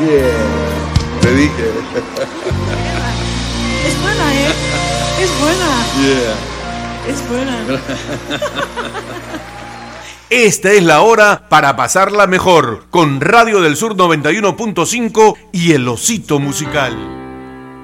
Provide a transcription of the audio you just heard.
Yeah. Te dije. Es buena, ¿eh? Es buena. Yeah. Es buena. Esta es la hora para pasarla mejor con Radio del Sur 91.5 y El Osito Musical.